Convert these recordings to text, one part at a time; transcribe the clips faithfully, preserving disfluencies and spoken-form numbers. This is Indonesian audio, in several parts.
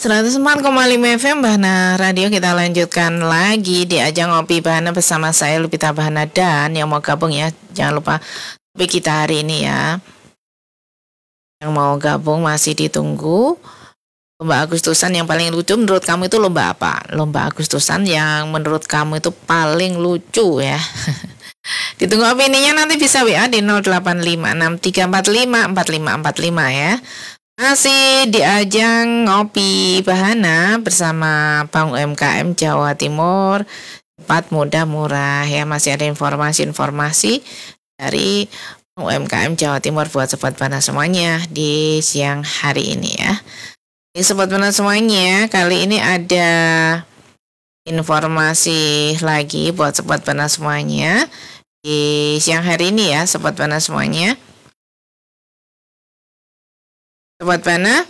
seratus empat koma lima F M Bahana Radio. Kita lanjutkan lagi di ajang ngopi Bahana bersama saya Lupita Bahana, dan yang mau gabung ya jangan lupa topik kita hari ini ya. Yang mau gabung masih ditunggu. Lomba Agustusan yang paling lucu menurut kamu itu lomba apa? Lomba Agustusan yang menurut kamu itu paling lucu ya. Ditunggu opininya, nanti bisa W A di nol delapan lima enam tiga empat lima empat lima empat lima ya. Masih di ajang ngopi Bahana bersama Bank U M K M Jawa Timur, cepat, mudah, murah ya. Masih ada informasi-informasi dari Bank U M K M Jawa Timur buat sobat Bahana semuanya di siang hari ini ya. Di sobat Bahana semuanya, kali ini ada informasi lagi buat sobat Bahana semuanya di siang hari ini ya, sobat Bahana semuanya. Sobat Bahana,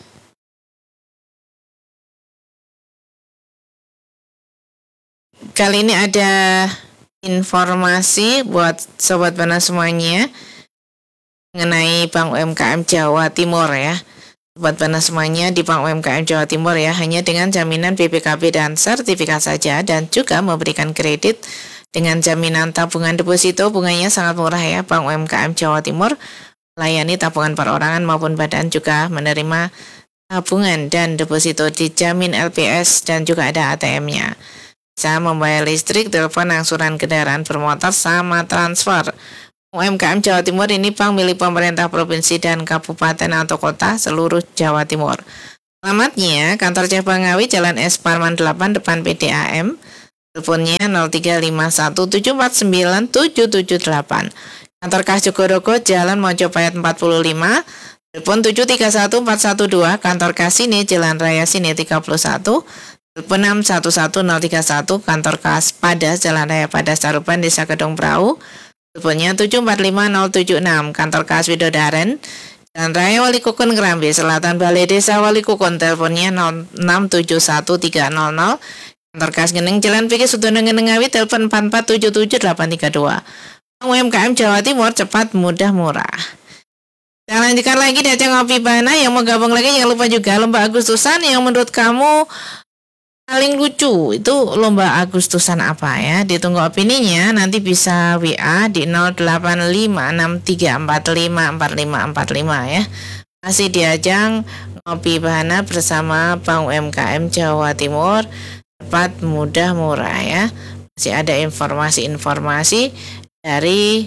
kali ini ada informasi buat sobat Bahana semuanya mengenai Bank U M K M Jawa Timur ya. Sobat Bahana semuanya, di Bank U M K M Jawa Timur ya, hanya dengan jaminan B P K B dan sertifikat saja, dan juga memberikan kredit dengan jaminan tabungan deposito. Bunganya sangat murah ya. Bank U M K M Jawa Timur melayani tabungan perorangan maupun badan, juga menerima tabungan dan deposito, dijamin L P S, dan juga ada A T M-nya. Bisa membayar listrik, telepon, angsuran kendaraan bermotor, sama transfer. U M K M Jawa Timur ini bank milik pemerintah provinsi dan kabupaten atau kota seluruh Jawa Timur. Alamatnya kantor cabang Ngawi, Jalan S Parman delapan, depan P D A M. Teleponnya nol tiga lima satu tujuh empat sembilan tujuh tujuh delapan. Kantor Kas Jogorogo, Jalan Mojopahit empat puluh lima, telepon tujuh tiga satu empat satu dua. Kantor Kas Sini, Jalan Raya Sini tiga puluh satu, telepon enam satu satu nol tiga satu. Kantor Kas Padas, Jalan Raya Padas Saruban, Desa Kedong Prau, teleponnya tujuh empat lima nol tujuh enam. Kantor Kas Widodaren, Jalan Raya Wali Kukun Kerambi Selatan, Balai Desa Wali Kukun, teleponnya nol enam tujuh satu tiga nol nol. Kantor Kas Geneng, Jalan Fikri Sudono Geneng Ngawi, telepon empat empat tujuh tujuh delapan tiga dua. U M K M Jawa Timur, cepat, mudah, murah. Kita lanjutkan lagi di ajang ngopi Bahana. Yang mau gabung lagi jangan lupa juga lomba Agustusan yang menurut kamu paling lucu itu lomba Agustusan apa ya. Ditunggu opininya, nanti bisa W A di nol delapan lima enam tiga empat lima empat lima empat lima ya. Masih di ajang ngopi Bahana bersama Bank U M K M Jawa Timur, cepat, mudah, murah ya. Masih ada informasi-informasi dari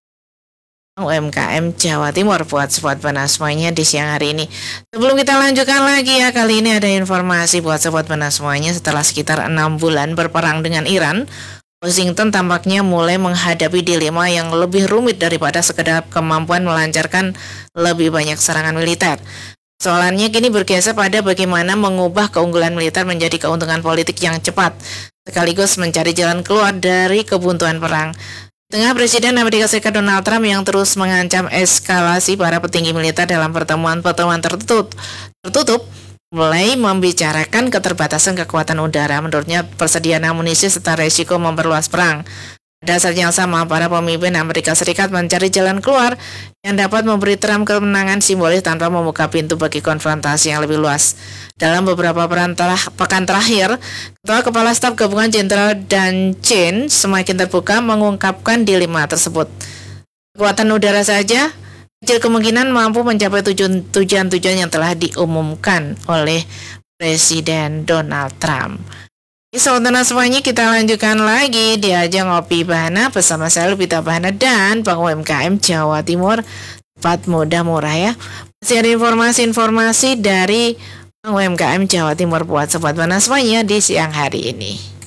U M K M Jawa Timur buat sobat Bahana semuanya di siang hari ini. Sebelum kita lanjutkan lagi ya, kali ini ada informasi buat sobat Bahana semuanya. Setelah sekitar enam bulan berperang dengan Iran, Washington tampaknya mulai menghadapi dilema yang lebih rumit daripada sekedar kemampuan melancarkan lebih banyak serangan militer. Soalannya kini bergeser pada bagaimana mengubah keunggulan militer menjadi keuntungan politik yang cepat, sekaligus mencari jalan keluar dari kebuntuan perang. Tengah Presiden Amerika Serikat Donald Trump yang terus mengancam eskalasi para petinggi militer dalam pertemuan-pertemuan tertutup, tertutup mulai membicarakan keterbatasan kekuatan udara. Menurutnya persediaan amunisi serta resiko memperluas perang. Pada saat yang sama, para pemimpin Amerika Serikat mencari jalan keluar yang dapat memberi Trump kemenangan simbolis tanpa membuka pintu bagi konfrontasi yang lebih luas. Dalam beberapa peran telah, pekan terakhir, Ketua Kepala Staf Gabungan Jenderal Dan Chin semakin terbuka mengungkapkan dilema tersebut. Kekuatan udara saja kecil kemungkinan mampu mencapai tujuan-tujuan yang telah diumumkan oleh Presiden Donald Trump. Saudara semuanya, kita lanjutkan lagi di ajang ngopi Bahana bersama saya Lupita Bahana dan Bank U M K M Jawa Timur, cepat, mudah, murah ya. Masih ada informasi-informasi dari Bank U M K M Jawa Timur buat sobat Bahana semuanya di siang hari ini.